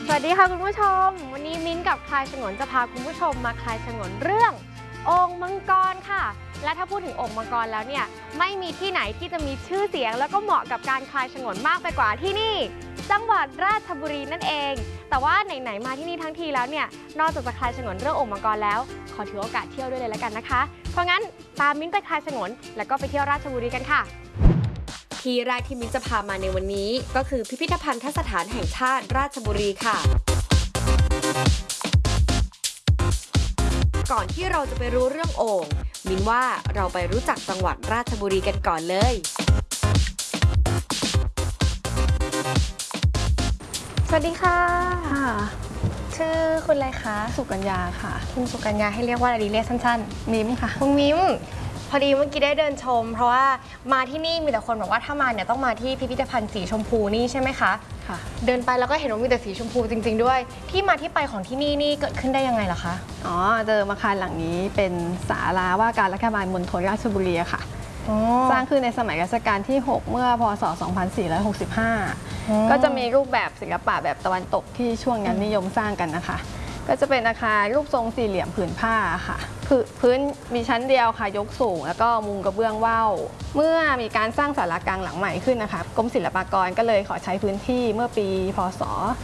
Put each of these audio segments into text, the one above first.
สวัสดีค่ะคุณผู้ชมวันนี้มิ้นกับคลายฉงนจะพาคุณผู้ชมมาคลายฉงนเรื่องโอ่งมังกรค่ะและถ้าพูดถึงโอ่งมังกรแล้วเนี่ยไม่มีที่ไหนที่จะมีชื่อเสียงแล้วก็เหมาะกับการคลายฉงนมากไปกว่าที่นี่จังหวัดราชบุรีนั่นเองแต่ว่าไหนๆมาที่นี่ทั้งทีแล้วเนี่ยนอกจากจะคลายฉงนเรื่องโอ่งมังกรแล้วขอถือโอกาสเที่ยวด้วยเลยแล้วกันนะคะเพราะงั้นตามมิ้นไปคลายฉงนแล้วก็ไปเที่ยวราชบุรีกันค่ะที่แรกที่มิ้นจะพามาในวันนี้ก็คือพิพิธภัณฑสถานแห่งชาติราชบุรีค่ะก่อนที่เราจะไปรู้เรื่องโอ่งมิ้นว่าเราไปรู้จักจังหวัดราชบุรีกันก่อนเลยสวัสดีค่ะชื่อคุณอะไรคะสุกัญญาค่ะคุณสุกัญญาให้เรียกว่าอะไรดีเรียกสั้นๆมิ้มค่ะคุณมิ้มพอดีเมื่อกี้ได้เดินชมเพราะว่ามาที่นี่มีแต่คนบอกว่าถ้ามาเนี่ยต้องมาที่พิพิธภัณฑ์สีชมพูนี่ใช่ไหมคะค่ะเดินไปแล้วก็เห็นว่ามีแต่สีชมพูจริงๆด้วยที่มาที่ไปของที่นี่นี่เกิดขึ้นได้ยังไงล่ะคะอ๋อเดิมอาคารหลังนี้เป็นศาลาว่าการรัฐบาลมณฑลราชบุรีค่ะสร้างขึ้นในสมัยรัชกาลที่ 6 เมื่อพศ 2465 ก็จะมีรูปแบบศิลปะแบบตะวันตกที่ช่วงนั้นนิยมสร้างกันนะคะก็จะเป็นอาคารรูปทรงสี่เหลี่ยมผืนผ้าค่ะพื้นมีชั้นเดียวค่ะยกสูงแล้วก็มุงกระเบื้องว่าวเมื่อมีการสร้างศาลากลางหลังใหม่ขึ้นนะคะกรมศิลปากรก็เลยขอใช้พื้นที่เมื่อปีพศ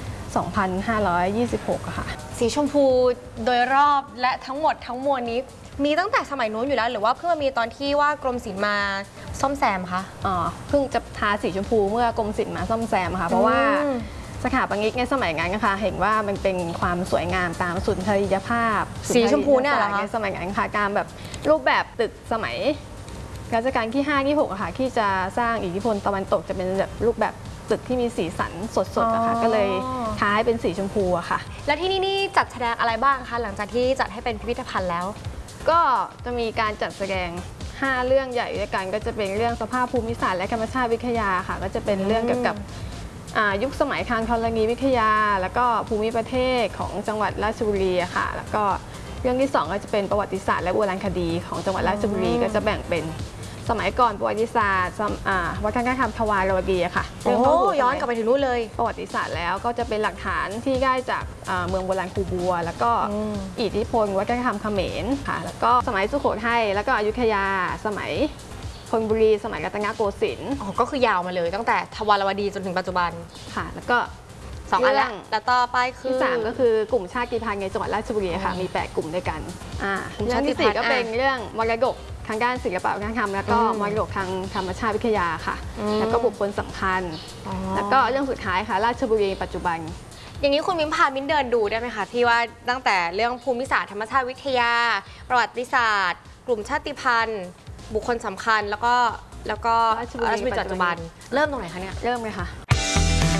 2526 ค่ะสีชมพูโดยรอบและทั้งหมดทั้งมวลนี้มีตั้งแต่สมัยนู้นอยู่แล้วหรือว่าเพิ่งมามีตอนที่ว่ากรมศิลป์มาซ่อมแซมคะเพิ่งจะทาสีชมพูเมื่อกรมศิลป์มาซ่อมแซมค่ะเพราะว่าสถาปนิกในสมัยนั้นนะคะเห็นว่ามันเป็นความสวยงามตามสุนทรียภาพสีชมพูเนี่ยเหรอคะในสมัยนั้นค่ะการแบบรูปแบบตึกสมัยรัชกาลที่ 5 ที่ 6อะค่ะที่จะสร้างอิทธิพลตะวันตกจะเป็นแบบรูปแบบตึกที่มีสีสันสดๆอะค่ะก็เลยทาให้เป็นสีชมพูอะค่ะแล้วที่นี่จัดแสดงอะไรบ้างคะหลังจากที่จัดให้เป็นพิพิธภัณฑ์แล้วก็จะมีการจัดแสดง5 เรื่องใหญ่ด้วยกันก็จะเป็นเรื่องสภาพภูมิศาสตร์และธรรมชาติวิทยาค่ะก็จะเป็นเรื่องเกี่ยวกับยุคสมัยทางธรณีวิทยาแล้วก็ภูมิประเทศของจังหวัดราชบุรีค่ะแล้วก็เรื่องที่2ก็จะเป็นประวัติศาสตร์และโบราณคดีของจังหวัดราชบุรีก็จะแบ่งเป็นสมัยก่อนประวัติศาสตร์วัฒนธรรมทวารวดีค่ะโอ้ย้อนกลับไปถึงนู้นเลยประวัติศาสตร์แล้วก็จะเป็นหลักฐานที่ได้จากเมืองโบราณคูบัวแล้วก็อิทธิพลวัฒนธรรมเขมรค่ะแล้วก็สมัยสุโขทัยแล้วก็อยุธยาสมัยธนบุรีสมัยรัตนโกสินทร์ก็คือยาวมาเลยตั้งแต่ทวารวดีจนถึงปัจจุบันค่ะแล้วก็ 2 อันแล้วต่อไปคือที่3ก็คือกลุ่มชาติพันธุ์ในจังหวัดราชบุรีค่ะมี8 กลุ่มด้วยกันเรื่องที่4ก็เป็นเรื่องมรดกทางด้านศิลปะวัฒนธรรมแล้วก็มรดกทางธรรมชาติวิทยาค่ะแล้วก็บุคคลสำคัญแล้วก็เรื่องสุดท้ายค่ะราชบุรีปัจจุบันอย่างนี้คุณมิ้นพามิ้นเดินดูได้ไหมคะที่ว่าตั้งแต่เรื่องภูมิศาสตร์ธรรมชาติวิทยาประวัติศาสตร์กลุ่มชาติพันธุ์บุคคลสำคัญแล้วก็ราชบุรีปัจจุบันเริ่มตรงไหนคะเนี่ยเริ่มเลยค่ะ